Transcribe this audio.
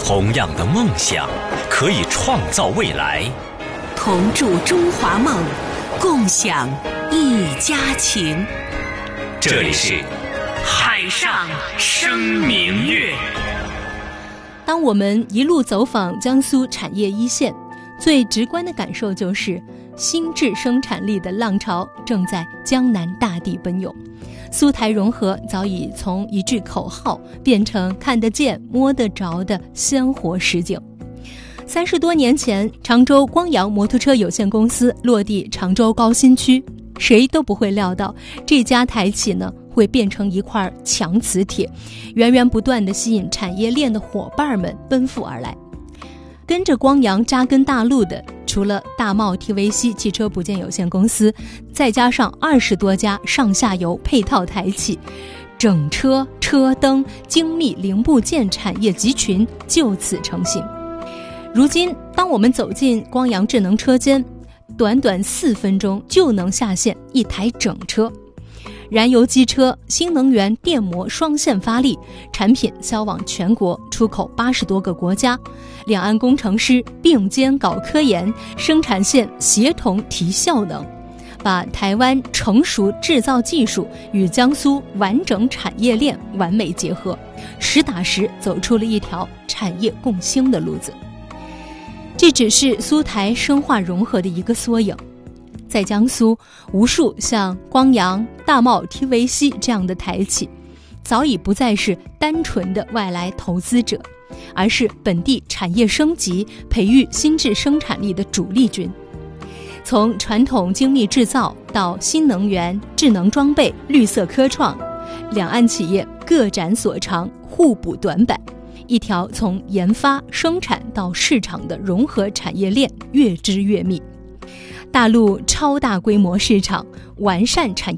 同样的梦想可以创造未来， 同筑中华梦，共享一家情。 这里是海上生明月。 当我们一路走访江苏产业一线，最直观的感受就是新质生产力的浪潮正在江南大地奔涌。苏台融合早已从一句口号变成看得见摸得着的鲜活实景。30多年前，常州光阳摩托车有限公司落地常州高新区，谁都不会料到这家台企呢会变成一块强磁铁，源源不断地吸引产业链的伙伴们奔赴而来。跟着光阳扎根大陆的，除了大茂 TVC 汽车部件有限公司，再加上20多家上下游配套台企，整车、车灯、精密零部件产业集群就此成型。如今，当我们走进光阳智能车间，短短4分钟就能下线一台整车。燃油机车、新能源电摩双线发力，产品销往全国，出口80多个国家。两岸工程师并肩搞科研，生产线协同提效能，把台湾成熟制造技术与江苏完整产业链完美结合，实打实走出了一条产业共兴的路子。这只是苏台深化融合的一个缩影。在江苏，无数像光阳、大茂 TVC 这样的台企，早已不再是单纯的外来投资者，而是本地产业升级、培育新质生产力的主力军。从传统精密制造到新能源、智能装备、绿色科创，两岸企业各展所长，互补短板，一条从研发、生产到市场的融合产业链越织越密。大陆超大规模市场，完善产业